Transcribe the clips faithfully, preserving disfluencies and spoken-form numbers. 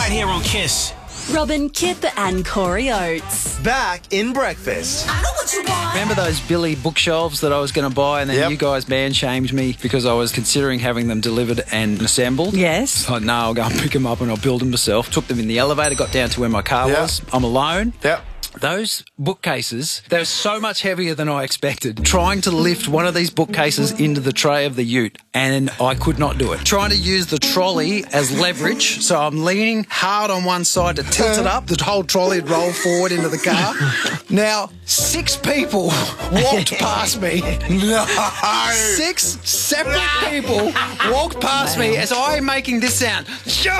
right here on Kiss. Robin, Kip and Corey Oates. Back in breakfast. I know what you want. Remember those Billy bookshelves that I was going to buy and then Yep. you guys man-shamed me because I was considering having them delivered and assembled? Yes. I thought, no, I'll go and pick them up and I'll build them myself. Took them in the elevator, got down to where my car Yep. was. I'm alone. Yep. Those bookcases, they're so much heavier than I expected. Trying to lift one of these bookcases into the tray of the ute, and I could not do it. Trying to use the trolley as leverage, so I'm leaning hard on one side to tilt it up. The whole trolley would roll forward into the car. Now, six people walked past me. No. Six separate people walked past me as I'm making this sound.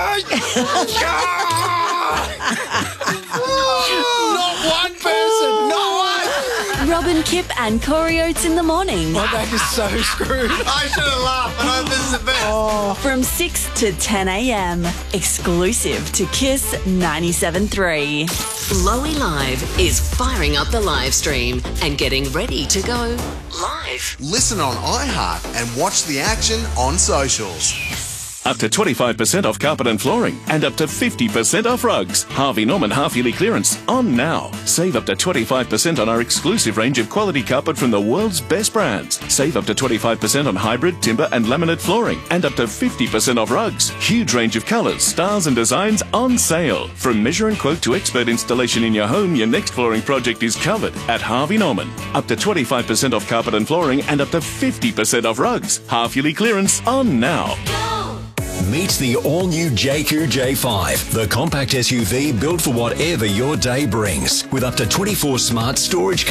Not one person, not one. Robin, Kip and Corey Oates in the morning. My back is so screwed. I should have laughed, but I- this is the best. From six to ten a.m. Exclusive to Kiss ninety-seven point three. Lowy Live is firing up the live stream and getting ready to go live. Listen on iHeart and watch the action on socials. Up to twenty-five percent off carpet and flooring and up to fifty percent off rugs. Harvey Norman half-yearly clearance on now. Save up to twenty-five percent on our exclusive range of quality carpet from the world's best brands. Save up to twenty-five percent on hybrid, timber and laminate flooring and up to fifty percent off rugs. Huge range of colours, styles and designs on sale. From measure and quote to expert installation in your home, your next flooring project is covered at Harvey Norman. Up to twenty-five percent off carpet and flooring and up to fifty percent off rugs. Half-yearly clearance on now. Meet the all-new J Q J five, the compact S U V built for whatever your day brings, with up to twenty-four smart storage